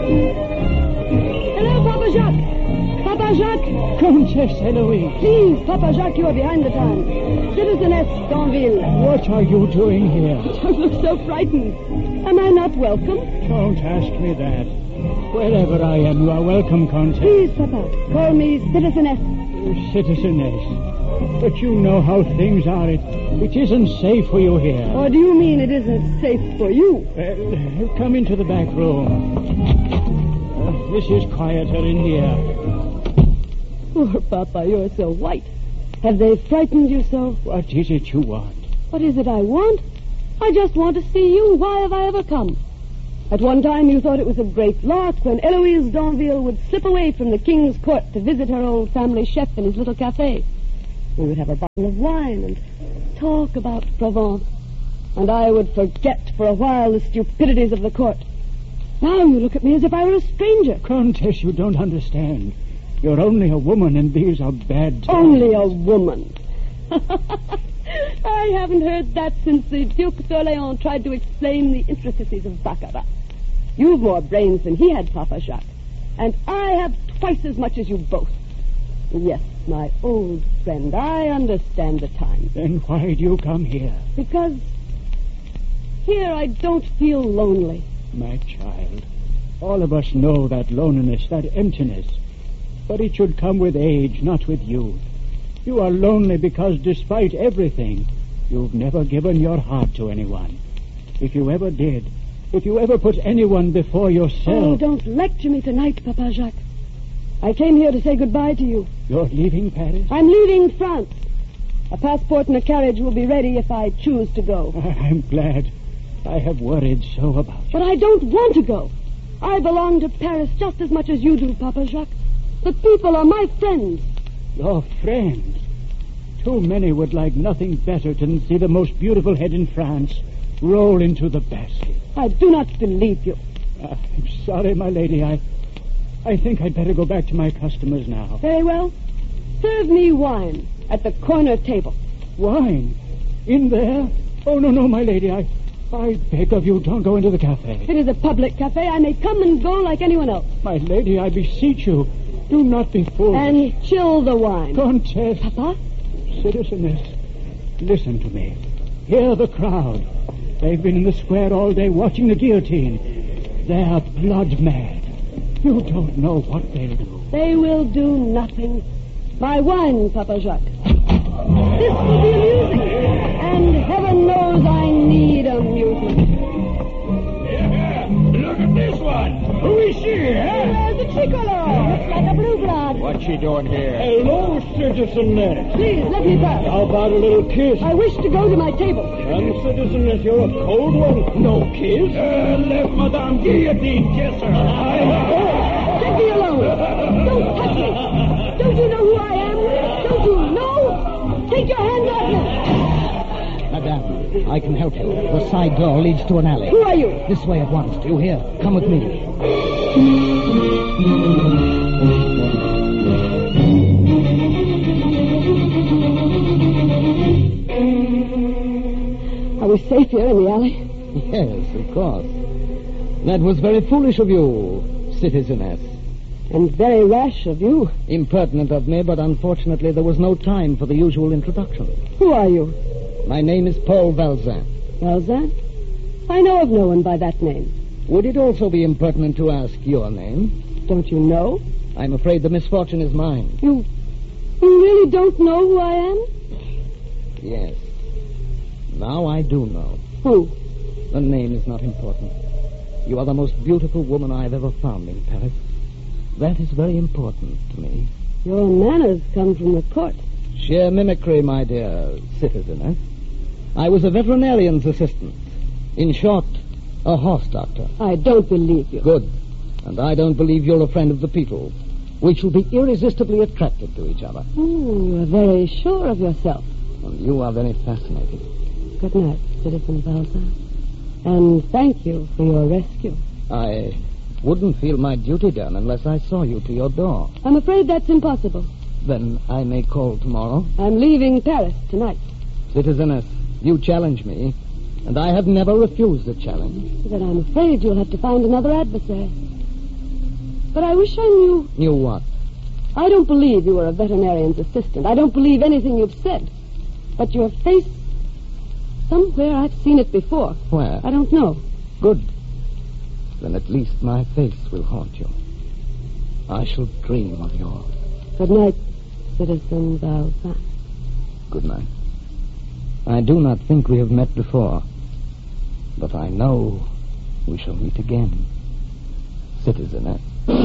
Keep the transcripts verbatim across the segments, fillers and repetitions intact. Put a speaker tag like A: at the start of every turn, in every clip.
A: Hello, Papa Jacques. Papa Jacques.
B: Countess Eloise.
A: Please, Papa Jacques, you are behind the time. Citizeness Danville.
B: What are you doing here?
A: Don't look so frightened. Am I not welcome?
B: Don't ask me that. Wherever I am, you are welcome, Countess.
A: Please, Papa, call me Citizeness.
B: Uh, Citizeness. But you know how things are. It, it isn't safe for you here.
A: Or do you mean it isn't safe for you?
B: Uh, come into the back room. Uh, this is quieter in here.
A: Poor Papa, you're so white. Have they frightened you so?
B: What is it you want?
A: What is it I want? I just want to see you. Why have I ever come? At one time you thought it was a great lark when Eloise Danville would slip away from the king's court to visit her old family chef in his little cafe. We would have a bottle of wine and talk about Provence. And I would forget for a while the stupidities of the court. Now you look at me as if I were a stranger.
B: Countess, you don't understand. You're only a woman, and these are bad times.
A: Only a woman. I haven't heard that since the Duc d'Orléans tried to explain the intricacies of baccarat. You've more brains than he had, Papa Jacques. And I have twice as much as you both. Yes, my old friend, I understand the time.
B: Then why do you come here?
A: Because here I don't feel lonely.
B: My child, all of us know that loneliness, that emptiness. But it should come with age, not with youth. You are lonely because despite everything, you've never given your heart to anyone. If you ever did, if you ever put anyone before yourself...
A: Oh, don't lecture me tonight, Papa Jacques. I came here to say goodbye to you.
B: You're leaving Paris?
A: I'm leaving France. A passport and a carriage will be ready if I choose to go.
B: I'm glad. I have worried so about you.
A: But I don't want to go. I belong to Paris just as much as you do, Papa Jacques. The people are my friends.
B: Your friends? Too many would like nothing better than see the most beautiful head in France roll into the basket.
A: I do not believe you.
B: Uh, I'm sorry, my lady. I, I think I'd better go back to my customers now.
A: Very well. Serve me wine at the corner table.
B: Wine? In there? Oh, no, no, my lady. I, I beg of you, don't go into the cafe.
A: It is a public cafe. I may come and go like anyone else.
B: My lady, I beseech you, do not be foolish.
A: And chill the wine.
B: Countess.
A: Papa?
B: Citizeness, listen to me. Hear the crowd. They've been in the square all day watching the guillotine. They're blood mad. You don't know what they'll do.
A: They will do nothing. My wine, Papa Jacques. This will be amusing. And heaven knows I need amusement.
C: Yeah, look at this one. Who is she, huh?
A: There's the tricolor. Looks like a blue blood.
C: What's she doing here? Hello, Citizeness.
A: Please, let me pass.
C: How about a little kiss?
A: I wish to go to my table.
C: And Citizeness, you're a cold one. No kiss? Uh, let Madame Guillotine kiss her.
A: Let me alone. Don't touch me. Don't you know who I am? Don't you know? Take your hands off me.
D: Madame, I can help you. The side door leads to an alley.
A: Who are you?
D: This way at once. Do you hear? Come with me.
A: Are we safe here in the alley?
D: Yes, of course. That was very foolish of you, Citizeness.
A: And very rash of you.
D: Impertinent of me, but unfortunately there was no time for the usual introduction.
A: Who are you?
D: My name is Paul Valzin.
A: Valzin? I know of no one by that name.
D: Would it also be impertinent to ask your name?
A: Don't you know?
D: I'm afraid the misfortune is mine.
A: You... you really don't know who I am?
D: Yes. Now I do know.
A: Who?
D: The name is not important. You are the most beautiful woman I've ever found in Paris. That is very important to me.
A: Your manners come from the court.
D: Sheer mimicry, my dear Citizeness. I was a veterinarian's assistant. In short, a horse doctor.
A: I don't believe you.
D: Good. And I don't believe you're a friend of the people. We shall be irresistibly attracted to each other.
A: Oh, you're very sure of yourself.
D: And you are very fascinating.
A: Good night, Citizen Balza. And thank you for your rescue.
D: I wouldn't feel my duty done unless I saw you to your door.
A: I'm afraid that's impossible.
D: Then I may call tomorrow?
A: I'm leaving Paris tonight.
D: Citizeness, you challenge me, and I have never refused a challenge.
A: Then I'm afraid you'll have to find another adversary. But I wish I knew...
D: Knew what?
A: I don't believe you were a veterinarian's assistant. I don't believe anything you've said. But your face... Somewhere I've seen it before.
D: Where?
A: I don't know.
D: Good. Then at least my face will haunt you. I shall dream of yours.
A: Good night, Citizen Balzac.
D: Good night. I do not think we have met before, but I know we shall meet again, Citizeness.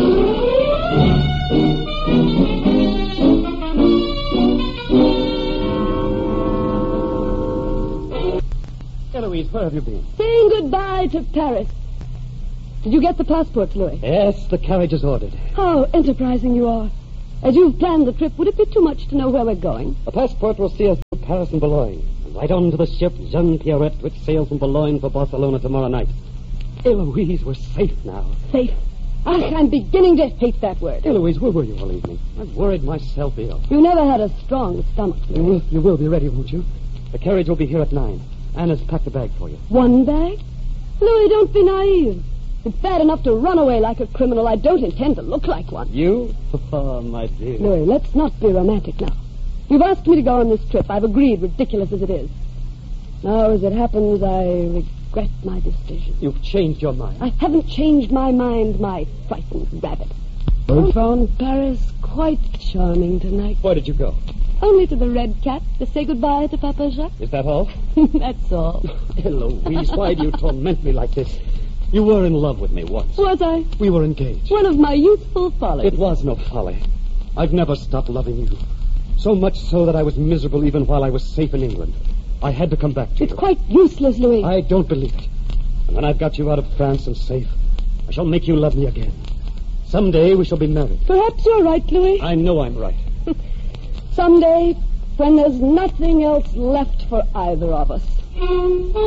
C: Eloise, where have you been?
A: Saying goodbye to Paris. Did you get the passports, Louis?
C: Yes, the carriage is ordered.
A: How enterprising you are. As you've planned the trip, would it be too much to know where we're going?
C: The passport will see us through Paris and Boulogne. And right on to the ship Jean Pierrette, which sails from Boulogne for Barcelona tomorrow night. Eloise, we're safe now.
A: Safe? Ach, I'm beginning to hate that word.
C: Eloise, where were you all evening? I've worried myself ill.
A: You never had a strong stomach, Louis.
C: You will, you will be ready, won't you? The carriage will be here at nine. Anna's packed a bag for you.
A: One bag? Louis, don't be naive. It's bad enough to run away like a criminal. I don't intend to look like one.
C: You? Oh, my dear.
A: Louis, let's not be romantic now. You've asked me to go on this trip. I've agreed, ridiculous as it is. Now, as it happens, I regret my decision.
C: You've changed your mind.
A: I haven't changed my mind, my frightened rabbit. I found Paris quite charming tonight.
C: Where did you go?
A: Only to the Red Cat to say goodbye to Papa Jacques.
C: Is that all?
A: That's all.
C: Eloise, why do you torment me like this? You were in love with me once.
A: Was I?
C: We were engaged.
A: One of my youthful follies.
C: It was no folly. I've never stopped loving you. So much so that I was miserable even while I was safe in England. I had to come back to
A: It's
C: you.
A: quite useless, Louis.
C: I don't believe it. And when I've got you out of France and safe, I shall make you love me again. Someday we shall be married.
A: Perhaps you're right, Louis.
C: I know I'm right.
A: Someday, when there's nothing else left for either of us.